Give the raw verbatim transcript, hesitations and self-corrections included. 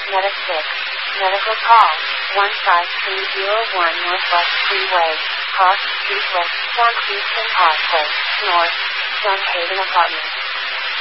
Meta six. Medical call. one five three zero one Northwest Freeway, Cross Street West, Southeastern Parkway, North, Dunhaven Apartments.